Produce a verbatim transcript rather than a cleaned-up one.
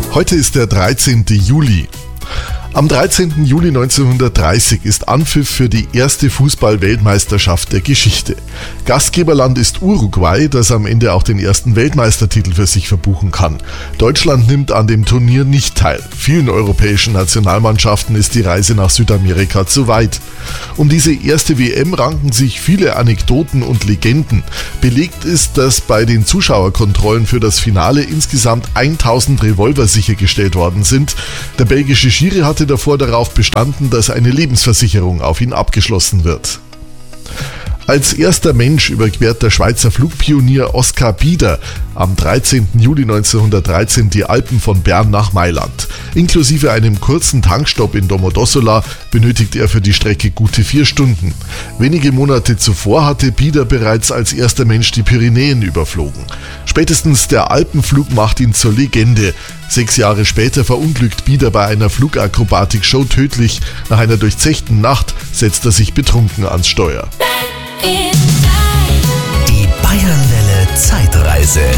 Heute ist der dreizehnte Juli. Am dreizehnten Juli neunzehnhundertdreißig ist Anpfiff für die erste Fußball-Weltmeisterschaft der Geschichte. Gastgeberland ist Uruguay, das am Ende auch den ersten Weltmeistertitel für sich verbuchen kann. Deutschland nimmt an dem Turnier nicht teil. Vielen europäischen Nationalmannschaften ist die Reise nach Südamerika zu weit. Um diese erste W M ranken sich viele Anekdoten und Legenden. Belegt ist, dass bei den Zuschauerkontrollen für das Finale insgesamt tausend Revolver sichergestellt worden sind. Der belgische Schiri hatte davor darauf bestanden, dass eine Lebensversicherung auf ihn abgeschlossen wird. Als erster Mensch überquert der Schweizer Flugpionier Oskar Bieder am dreizehnten Juli neunzehnhundertdreizehn die Alpen von Bern nach Mailand. Inklusive einem kurzen Tankstopp in Domodossola benötigt er für die Strecke gute vier Stunden. Wenige Monate zuvor hatte Bieder bereits als erster Mensch die Pyrenäen überflogen. Spätestens der Alpenflug macht ihn zur Legende. Sechs Jahre später verunglückt Bieder bei einer Flugakrobatik-Show tödlich. Nach einer durchzechten Nacht setzt er sich betrunken ans Steuer. Die Bayernwelle Zeitreise.